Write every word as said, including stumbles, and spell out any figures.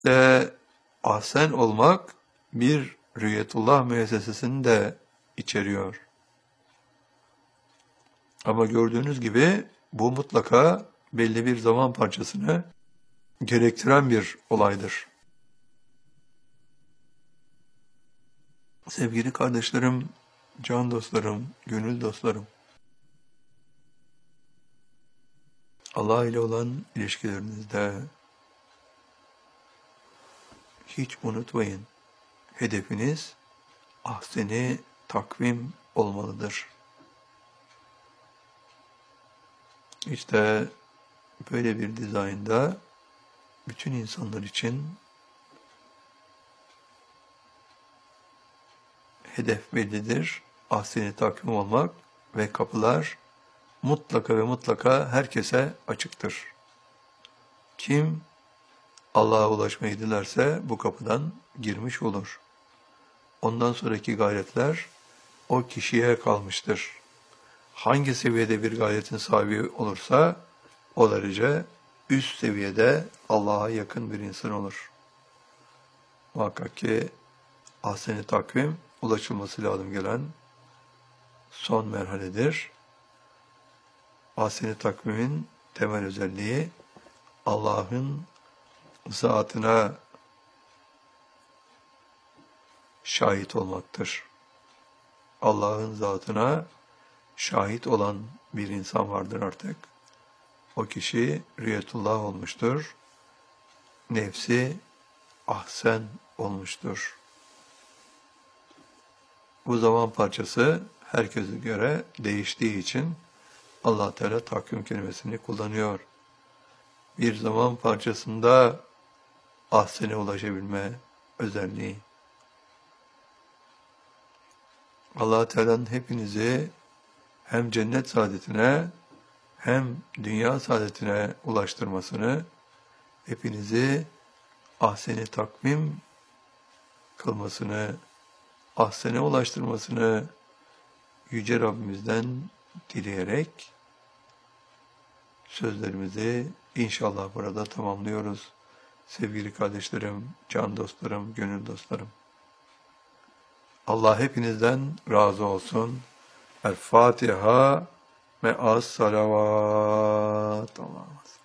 Ve ahsen olmak bir Rüyetullah müessesesini de içeriyor. Ama gördüğünüz gibi bu mutlaka belli bir zaman parçasını gerektiren bir olaydır. Sevgili kardeşlerim, can dostlarım, gönül dostlarım, Allah ile olan ilişkilerinizde hiç unutmayın, hedefiniz ahseni takvim olmalıdır. İşte böyle bir dizaynda bütün insanlar için hedef bellidir, ahseni takvim olmak ve kapılar mutlaka ve mutlaka herkese açıktır. Kim Allah'a ulaşmayı dilerse bu kapıdan girmiş olur. Ondan sonraki gayretler o kişiye kalmıştır. Hangi seviyede bir gayretin sahibi olursa o derece üst seviyede Allah'a yakın bir insan olur. Muhakkak ki ahsen-i takvim ulaşılması lazım gelen son merhaledir. Ahsen-i takvimin temel özelliği Allah'ın zatına şahit olmaktır. Allah'ın zatına şahit olan bir insan vardır artık. O kişi rüyetullah olmuştur. Nefsi ahsen olmuştur. Bu zaman parçası herkese göre değiştiği için Allah Teala takvim kelimesini kullanıyor. Bir zaman parçasında ahsene ulaşabilme özelliği. Allah Teala'nın hepinizi hem cennet saadetine hem dünya saadetine ulaştırmasını, hepinizi ahseni takvim kılmasını, ahsene ulaştırmasını Yüce Rabbimizden dileyerek sözlerimizi inşallah burada tamamlıyoruz. Sevgili kardeşlerim, can dostlarım, gönül dostlarım. Allah hepinizden razı olsun. El Fatiha me'as salavat. Allah'ım.